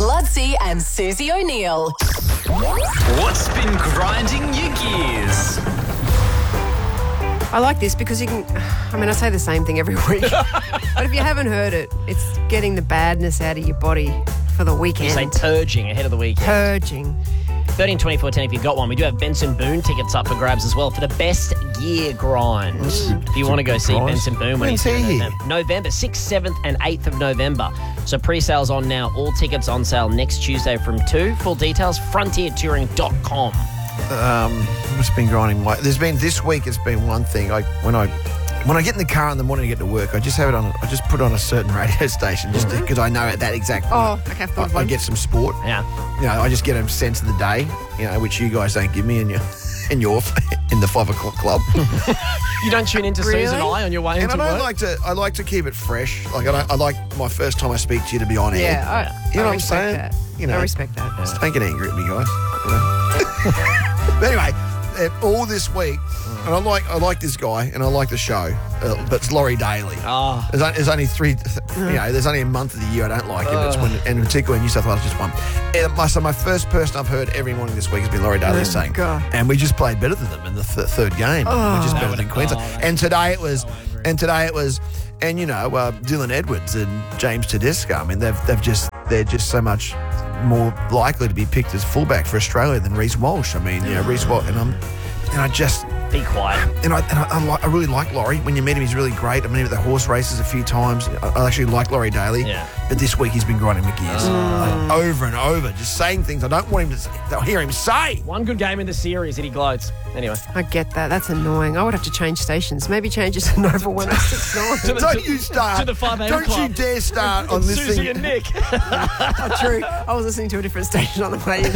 Ludsey and Susie O'Neill. What's been grinding your gears? I like this because you can... I say the same thing every week. But if you haven't heard it, it's getting the badness out of your body for the weekend. You say purging ahead of the weekend. Purging. 13 24 10 if you've got one. We do have Benson Boone tickets up for grabs as well for the best gear grind. If you want to go see Benson Boone when he's here. November 6th, 7th and 8th of November. So pre-sales on now. All tickets on sale next Tuesday from 2. Full details, frontiertouring.com. What's been grinding my... This week it's been one thing. When I get in the car in the morning to get to work, I just have it on. I just put on a certain radio station just because I know at that exact point. Oh, okay. I get some sport. Yeah. I just get a sense of the day. Which you guys don't give me in the 5 o'clock club. You don't tune into Really? Susan and I on your way And into work? I like to keep it fresh. Like I like my first time I speak to you to be on air. Yeah, You know I what I'm respect saying? that. I respect that. Just don't get angry at me, guys. But anyway, all this week, and I like this guy, and I like the show, but it's Laurie Daly. Oh. There's only there's only a month of the year I don't like him, and particularly New South Wales just won. So my first person I've heard every morning this week has been Laurie Daly saying, God. and we just played better than them in the third game, which is better than Queensland. And today it was, Dylan Edwards and James Tedesco. They're just so much more likely to be picked as fullback for Australia than Reece Walsh. Reece Walsh, and I just... Be quiet. And I really like Laurie. When you meet him, he's really great. I've met him at the horse races a few times. I actually like Laurie Daly. Yeah. But this week he's been grinding my gears. Over and over, just saying things I don't want him to hear him say. One good game in the series and he gloats. Anyway. I get that. That's annoying. I would have to change stations. Maybe change it to Nova 106.9. Don't you start. To the 5 a.m. Don't club. you dare start on this Susie thing. and Nick. True. I was listening to a different station on the way in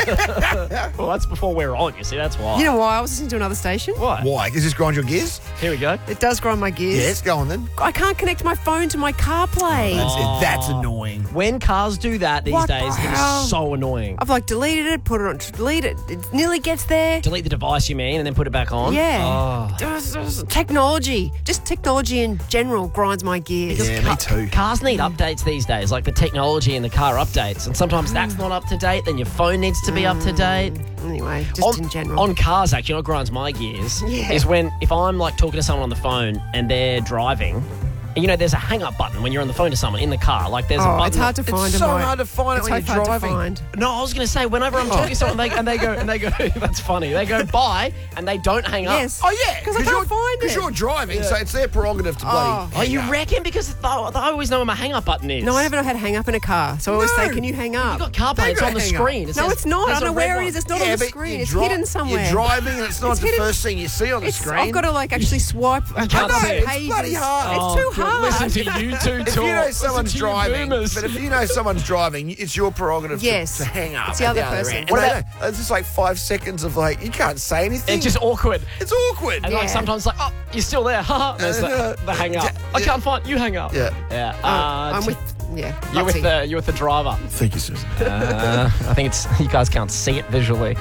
too. Well, that's before we're on, you see. That's why. You know why? I was listening to another station. Why? Why? Does this grind your gears? Here we go. It does grind my gears. Yes, go on then. I can't connect my phone to my CarPlay. That's annoying. When cars do that these What days, the it hell? is so annoying. I've deleted it, put it on delete it. It nearly gets there. Delete the device, you mean, and then put it back on? Yeah. Oh. Technology. Just technology in general grinds my gears. Yeah, me too. Cars need updates these days, like the technology in the car updates. And sometimes that's not up to date, then your phone needs to be up to date. Anyway, just in general. On cars, actually, what grinds my gears is if I'm talking to someone on the phone and they're driving. And, there's a hang-up button when you're on the phone to someone in the car. There's a button. It's hard to find. It's so hard to find it when you're driving. No, I was going to say, whenever I'm talking to someone and they go, that's funny. They go bye and they don't hang up. Yes. Oh, yeah. Because I can't find it. Because you're driving, so it's their prerogative to bloody... Oh, you reckon? Because I always know where my hang-up button is. No, I never know how to hang up in a car. So I always say, can you hang up? You've got CarPlay. It's on the screen. No, it's not. I don't know where it is. It's not on the screen. It's hidden somewhere. You're driving and it's not the first thing you see on the screen. I've got to actually swipe. You can't see it. It's bloody hard. It's too hard. Listen to you two talk. If you know someone's Listen to you driving, boomers. but if you know someone's driving, it's your prerogative to hang up. It's the other at person. end. It's just 5 seconds of you can't say anything. It's just awkward. It's awkward. And sometimes you're still there. There's the hang up. I can't find you. Hang up. Yeah. Yeah. I'm with. Yeah. You're with the driver. Thank you, Susan. I think it's you guys can't see it visually.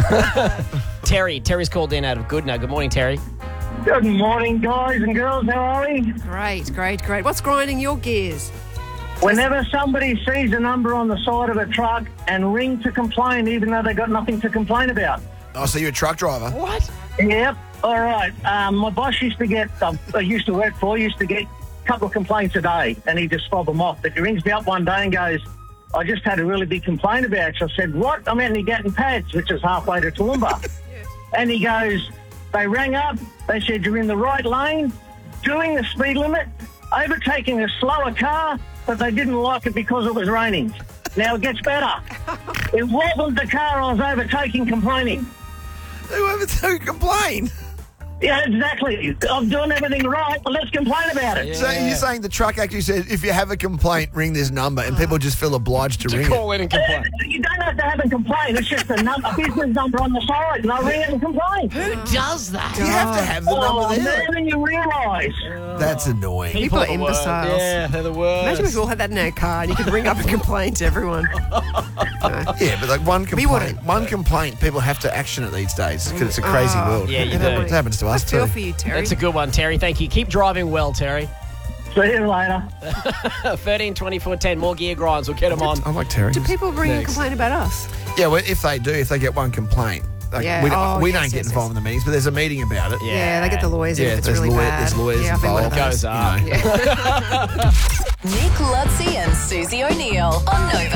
Terry's called in out of Goodna. Good morning, Terry. Good morning, guys and girls. How are we? Great. What's grinding your gears? Whenever somebody sees a number on the side of a truck and ring to complain, even though they got nothing to complain about. Oh, so you're a truck driver? What? Yep. All right. My boss used to get a couple of complaints a day, and he just fob them off. But he rings me up one day and goes, I just had a really big complaint about it. So I said, what? I'm only getting pads, which is halfway to Toowoomba. And he goes, they rang up, they said you're in the right lane, doing the speed limit, overtaking a slower car, but they didn't like it because it was raining. Now it gets better. It wasn't the car I was overtaking complaining. Who complain? Yeah, exactly. I'm doing everything right, but let's complain about it. Yeah. So you're saying the truck actually says, if you have a complaint, ring this number, and people just feel obliged to ring Call it. in and complain. You don't have to have a complaint. It's just a business number on the side, and I ring it and complain. Who does that? You have to have the number there. More than you realise. That's annoying. People are the worst. imbeciles. Yeah, they're the worst. Imagine if we all had that in our car and you could ring up and complain to everyone. Yeah, but one complaint, people have to action it these days because it's a crazy world. Yeah, you do. It happens to us I feel too. for you, Terry. That's a good one, Terry. Thank you. Keep driving well, Terry. See you later. 13 24 10. More gear grinds. We'll get them on. I like Terry. Do people bring a Next. complaint about us? Yeah, well, if they do, if they get one complaint, like, Yeah. we don't, Oh, we yes, don't get yes, involved in the meetings, but there's a meeting about it. Yeah, they get the lawyers in if it's there's really bad. there's lawyers yeah, I've been one of involved. those. Goes up. You know. Nick Ludsey and Susie O'Neill on Nova.